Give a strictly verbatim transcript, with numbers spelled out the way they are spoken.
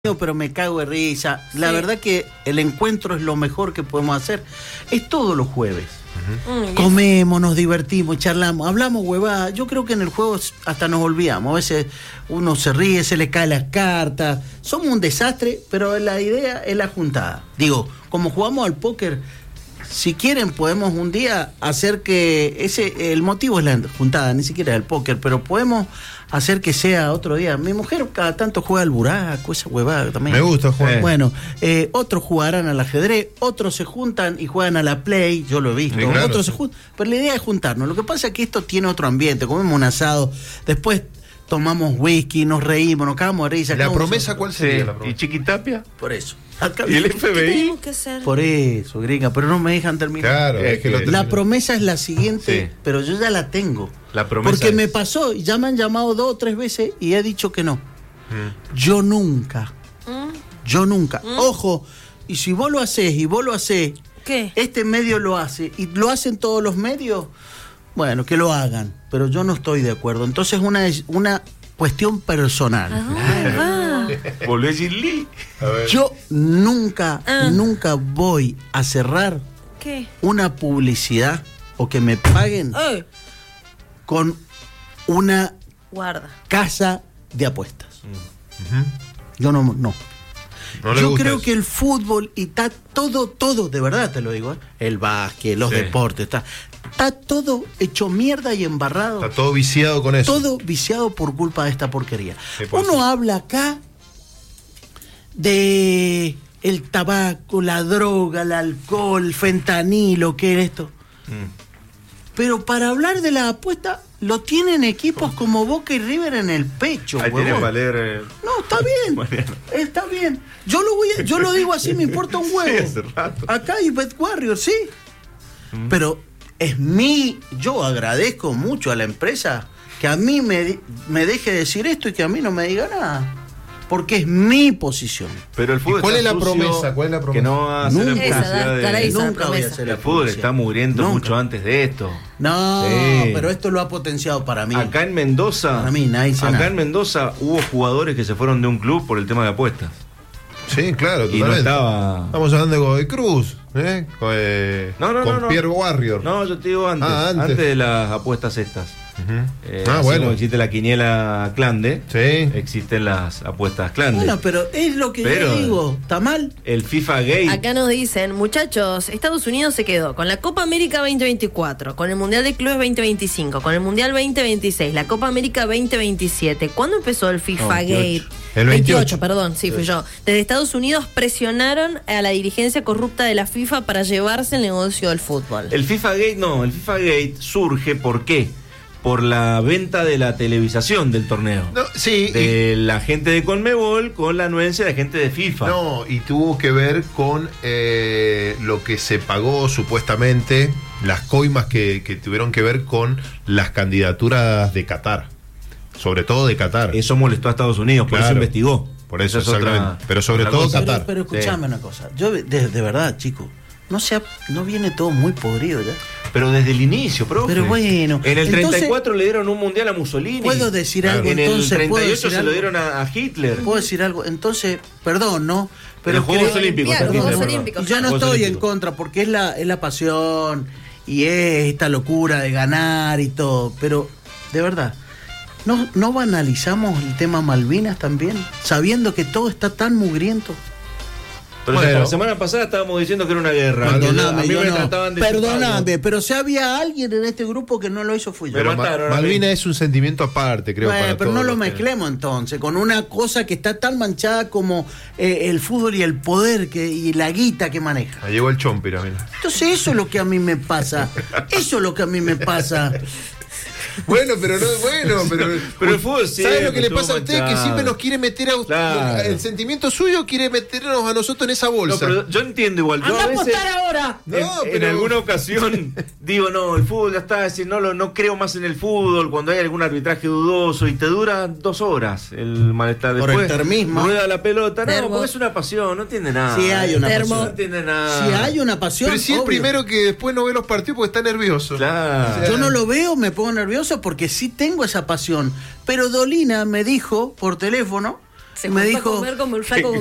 Pero me cago de risa. La Sí. verdad que el encuentro es lo mejor que podemos hacer. Es todos los jueves. Uh-huh. Mm, Comemos, nos divertimos, charlamos, hablamos huevadas. Yo creo que en el juego hasta nos olvidamos. A veces uno se ríe, se le caen las cartas. Somos un desastre, pero la idea es la juntada. Digo, como jugamos al póker, si quieren podemos un día hacer que ese el motivo es la juntada, ni siquiera el póker, pero podemos hacer que sea otro día. Mi mujer cada tanto juega al buraco, esa huevada también. Me gusta jugar. Bueno, eh, otros jugarán al ajedrez, otros se juntan y juegan a la play, yo lo he visto, Sí, claro, otros sí. se juntan, pero la idea es juntarnos. Lo que pasa es que esto tiene otro ambiente, comemos un asado, después tomamos whisky, nos reímos, nos cagamos de risa. ¿La cagamos promesa nosotros. cuál sería? Sí. La ¿Y promesa? Chiquitapia? Por eso. Acá- ¿Y el ¿Qué F B I? tenemos que hacer? Por eso, gringa, pero no me dejan terminar. Claro, Es es que que lo la La termino. promesa es la siguiente, Sí. pero yo ya la tengo. La promesa Porque es- me pasó, y ya me han llamado dos o tres veces y he dicho que no. Mm. Yo nunca, ¿Mm? yo nunca. Ojo, y si vos lo hacés y vos lo hacés, ¿Qué? este medio lo hace y lo hacen todos los medios, bueno, que lo hagan, pero yo no estoy de acuerdo. Entonces una una cuestión personal. ¿A dónde va? Volvió a decir Lee. A ver. Yo nunca, Ah. nunca voy a cerrar ¿Qué? una publicidad o que me paguen ¡Ay! con una Guarda. casa de apuestas. Ujú. Yo no, no. No le Yo gusta creo eso. que el fútbol y está todo, todo, de verdad te lo digo, ¿eh? El básquet, los Sí. deportes, está, está todo hecho mierda y embarrado. Está todo viciado con eso. Todo viciado por culpa de esta porquería. Sí, por Uno eso. habla acá de el tabaco, la droga, el alcohol, el fentanilo, ¿qué es esto? Mm. Pero para hablar de la apuesta, lo tienen equipos como Boca y River en el pecho, Ahí huevón. tiene para leer. eh, No, está bien. Mariano. Está bien. Yo lo voy a- yo lo digo así, me importa un huevo. Sí, hace rato. Acá hay Bet Warrior, sí. Pero es mi, yo agradezco mucho a la empresa que a mí me, di- me deje decir esto y que a mí no me diga nada. Porque es mi posición. Pero el fútbol ¿Y cuál está es la sucio, promesa? ¿Cuál es la promesa? Que no va a hacer la Nunca. Esa, publicidad da- de- cara esa Nunca voy a promesa. hacer la El fútbol publicidad. está muriendo Nunca. mucho antes de esto. No, Sí. pero esto lo ha potenciado para mí. Acá en Mendoza, Para mí, nadie dice acá nada. en Mendoza hubo jugadores que se fueron de un club por el tema de apuestas. Sí, claro, Y no totalmente. estaba. Estamos hablando de Godoy Cruz, ¿eh? Con, eh, No, no, con no, no. Pierre Warrior. No, yo te digo antes, Ah, antes. antes. de las apuestas estas. Ujú. Eh, ah, así bueno. como existe la quiniela Clande, Sí. existen las apuestas Clande. Bueno, pero es lo que Pero- yo digo. ¿Está mal? El FIFA Gate. Acá nos dicen, muchachos, Estados Unidos se quedó con la Copa América veinte veinticuatro, con el Mundial de Clubes veinte veinticinco, con el Mundial veinte veintiséis, la Copa América veinte veintisiete. ¿Cuándo empezó el FIFA No, Gate? veintiocho. El veintiocho. Perdón, sí, fui yo. Desde Estados Unidos presionaron a la dirigencia corrupta de la FIFA para llevarse el negocio del fútbol. El FIFA Gate no, el FIFA Gate surge, ¿por qué? Por la venta de la televisación del torneo. No, sí. y- De la gente de Conmebol con la anuencia de gente de FIFA. No, y tuvo que ver con eh, lo que se pagó supuestamente, las coimas que, que tuvieron que ver con las candidaturas de Qatar. Sobre todo de Qatar. Eso molestó a Estados Unidos, por eso Claro. investigó. Por eso, Esa es otra- exactamente. Pero sobre otra todo cosa. Qatar. Pero, pero escúchame una cosa. Yo, de, de verdad, chicos, no, sea, no viene todo muy podrido ya. Pero desde el inicio, profe. Pero bueno, En el entonces- treinta y cuatro le dieron un mundial a Mussolini. ¿Puedo decir algo En entonces? el ¿Puedo treinta y ocho decir se algo? lo dieron a, a Hitler. ¿Puedo decir algo? Entonces, perdón, ¿no? Pero Los Juegos creo- Olímpicos. Claro, Hitler, Juegos perdón. Olímpicos. Y yo no Juegos estoy en Olímpicos. contra porque es la, es la pasión y es esta locura de ganar y todo, pero de verdad, ¿no, no banalizamos el tema Malvinas también? Sabiendo que todo está tan mugriento. Pero Bueno. ya, la semana pasada estábamos diciendo que era una guerra. Perdóname, a mí yo me no. trataban de Perdóname, pero si había alguien en este grupo que no lo hizo fui yo. Me Pero Ma- mataron a mí. Malvina es un sentimiento aparte, creo. Bueno, para pero no todos lo los que- mezclemos entonces con una cosa que está tan manchada como eh, el fútbol y el poder que, y la guita que maneja. Ah, llegó el chompira, mira. Entonces eso es lo que a mí me pasa. Eso es lo que a mí me pasa. Bueno, pero no, bueno, pero. Pero el fútbol ¿Sabe siempre lo que le estuvo pasa a usted? Que manchado. siempre nos quiere meter a usted. Claro. El sentimiento suyo quiere meternos a nosotros en esa No, bolsa. pero yo entiendo igual. Yo ¡Anda a a veces, apostar ahora! No, en, en pero- alguna ocasión digo, no, el fútbol ya está, es decir, no, lo- no creo más en el fútbol cuando hay algún arbitraje dudoso y te dura dos horas el malestar. Por Después el termismo. rueda la pelota, no, Termo. porque es una pasión, no entiende nada. Sí hay una Termo. No pasión. entiende nada. Si hay una pasión, Pero si el obvio. primero que después no ve los partidos porque está nervioso. Claro. Yo no lo veo, me pongo nervioso porque sí tengo esa pasión. Pero Dolina me dijo por teléfono Se me juntó a dijo, comer como el flaco